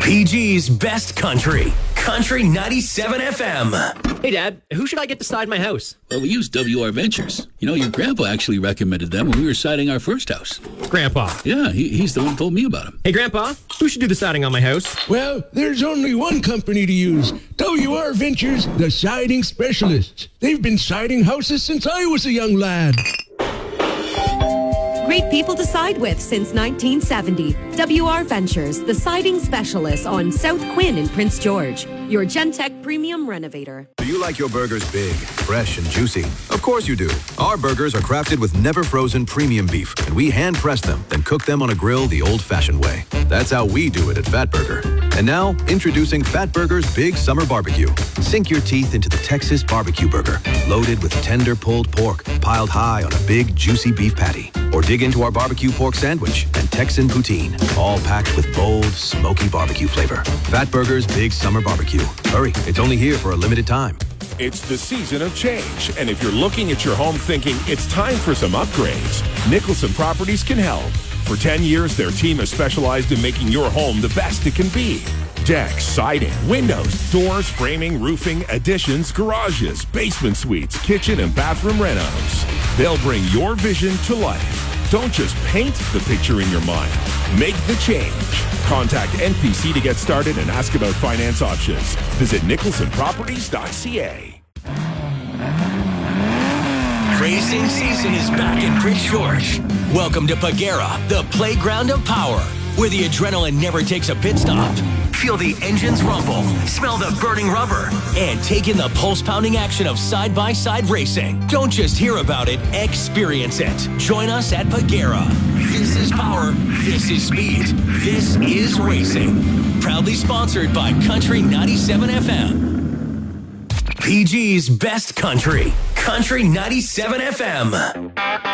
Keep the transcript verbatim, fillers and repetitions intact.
P G's Best Country, Country ninety-seven F M. Hey, Dad, who should I get to side my house? Well, we use W R Ventures. You know, your grandpa actually recommended them when we were siding our first house. Grandpa. Yeah, he, he's the one who told me about them. Hey, Grandpa, who should do the siding on my house? Well, there's only one company to use. W R Ventures, the siding specialists. They've been siding houses since I was a young lad. Great people to side with since nineteen seventy. W R Ventures, the siding specialists on South Quinn in Prince George. Your Gentech Premium Renovator. Do you like your burgers big, fresh, and juicy? Of course you do. Our burgers are crafted with never-frozen premium beef, and we hand-press them, then cook them on a grill the old-fashioned way. That's how we do it at Fat Burger. And now, introducing Fat Burger's Big Summer Barbecue. Sink your teeth into the Texas barbecue burger, loaded with tender pulled pork, piled high on a big, juicy beef patty. Or dig into our barbecue pork sandwich and Texan poutine, all packed with bold, smoky barbecue flavor. Fat Burger's Big Summer Barbecue. Hurry, it's only here for a limited time. It's the season of change, and if you're looking at your home thinking it's time for some upgrades, Nicholson Properties can help. For ten years, their team has specialized in making your home the best it can be. Decks, siding, windows, doors, framing, roofing, additions, garages, basement suites, kitchen and bathroom renos. They'll bring your vision to life. Don't just paint the picture in your mind. Make the change. Contact N P C to get started and ask about finance options. Visit nicholson properties dot c a. Racing season is back in Prince George. Welcome to Pagera, the playground of power, where the adrenaline never takes a pit stop. Feel the engines rumble, smell the burning rubber, and take in the pulse-pounding action of side-by-side racing. Don't just hear about it, experience it. Join us at Pagera. This is power, this is speed, this is racing. Proudly sponsored by Country ninety-seven F M. P G's Best Country, Country ninety-seven F M.